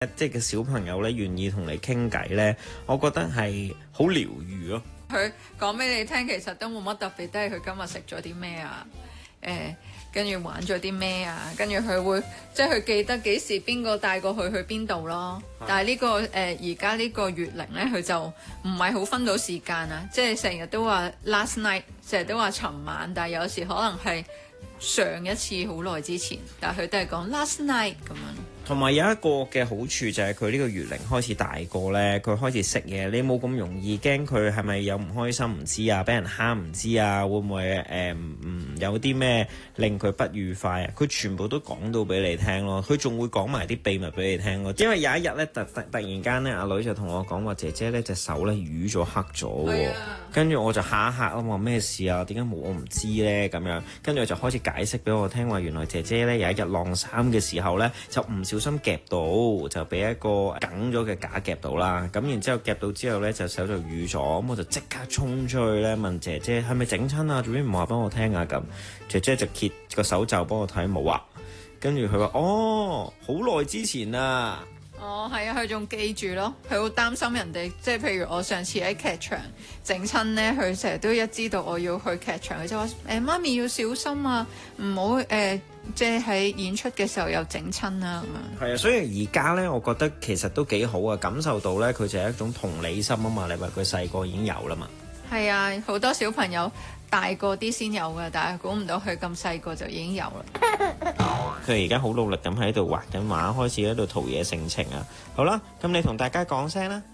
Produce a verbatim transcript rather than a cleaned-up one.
即係個小朋友咧願意同你傾偈咧，我覺得係好療愈咯。 佢講俾你聽，其實都冇乜特別，都係佢今日食咗啲咩啊？誒、呃，跟住玩咗啲咩啊？跟住佢會即係佢記得幾時邊個帶過佢去邊度咯。但係呢、這個誒而家呢個月齡咧，佢就唔係好分到時間啊！即係成日都話 last night，成日都話尋晚，但係有時可能係上一次好耐之前，但係佢都係講 last night 咁樣。 同埋有一個嘅好處就係佢呢個月齡開始大個呢，佢開始識嘢，你冇咁容易驚佢係咪有唔開心唔知啊，俾人蝦唔知啊，會唔會誒唔、呃、有啲咩令佢不愉快啊？佢全部都講到俾你聽咯，佢仲會講埋啲秘密俾你聽咯。因為有一日呢，突突突然間呢，阿女就同我講話，姐姐呢隻手呢瘀咗黑咗喎，跟住我就嚇一嚇啊，話咩事啊？點解冇我唔知呢？咁樣，跟住就開始解釋俾我聽話，原來姐姐呢有一日晾衫嘅時候呢，就唔小心夾到，就俾一個梗咗嘅架夾到啦。咁然之後夾到之後呢，就手就瘀咗。咁我就即刻衝出去呢，問姐姐係咪整親啊？做咩唔話俾我聽啊？咁姐姐就揭個手袖幫我睇，冇啊。跟住佢話：哦，好耐之前啊。 哦，係啊，佢仲記住咯，佢好擔心人哋，即係譬如我上次喺劇場整親呢，佢成日都一知道我要去劇場，佢就話：誒媽咪要小心啊，唔好誒，即係喺演出嘅時候又整親啊咁樣。係啊，所以而家呢，我覺得其實都幾好啊，感受到呢，佢就係一種同理心啊嘛。你話佢細個已經有啦嘛。 係啊，好多小朋友大個啲先有㗎，但係估唔到佢咁細個就已經有啦。 佢而家好努力咁喺度畫緊畫，開始喺度陶冶性情啊！好啦，咁你同大家講聲啦。